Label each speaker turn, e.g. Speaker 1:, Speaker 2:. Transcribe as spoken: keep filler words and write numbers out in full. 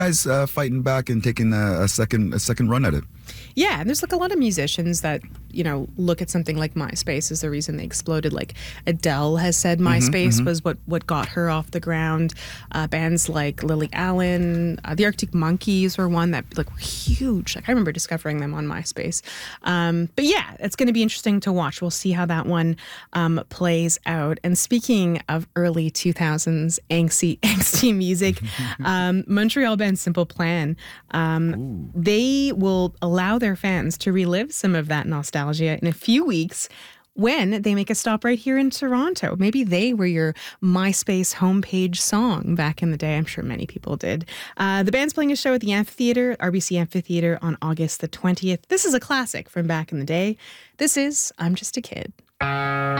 Speaker 1: guys uh, fighting back and taking a, a second a second run at it.
Speaker 2: Yeah, and there's like a lot of musicians that, you know, look at something like MySpace as the reason they exploded. Like Adele has said MySpace mm-hmm, was what, what got her off the ground. Uh, bands like Lily Allen, uh, the Arctic Monkeys were one that like were huge. Like I remember discovering them on MySpace. Um, but yeah, it's going to be interesting to watch. We'll see how that one um, plays out. And speaking of early two thousands angsty, angsty music, um, Montreal band Simple Plan, um, they will allow their fans to relive some of that nostalgia in a few weeks when they make a stop right here in Toronto. Maybe they were your MySpace homepage song back in the day. I'm sure many people did. Uh, the band's playing a show at the Amphitheatre, R B C Amphitheatre, on August the twentieth. This is a classic from back in the day. This is I'm Just a Kid.